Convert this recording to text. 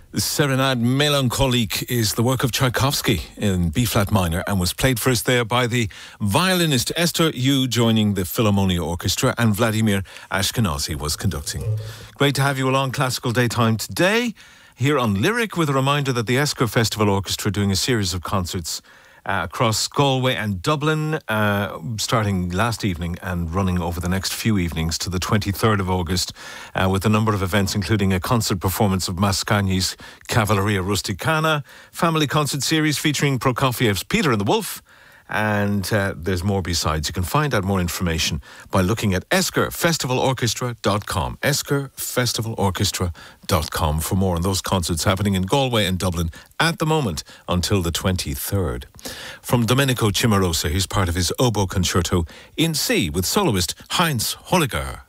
Serenade Mélancolique is the work of Tchaikovsky in B-flat minor and was played first there by the violinist Esther Yu joining the Philharmonia Orchestra, and Vladimir Ashkenazy was conducting. Great to have you along Classical Daytime today here on Lyric, with a reminder that the Esker Festival Orchestra are doing a series of concerts across Galway and Dublin, starting last evening and running over the next few evenings to the 23rd of August, with a number of events including a concert performance of Mascagni's Cavalleria Rusticana, family concert series featuring Prokofiev's Peter and the Wolf, and there's more besides. You can find out more information by looking at eskerfestivalorchestra.com, eskerfestivalorchestra.com for more on those concerts happening in Galway and Dublin at the moment until the 23rd. From Domenico Cimarosa, here's part of his oboe concerto in C with soloist Heinz Holliger.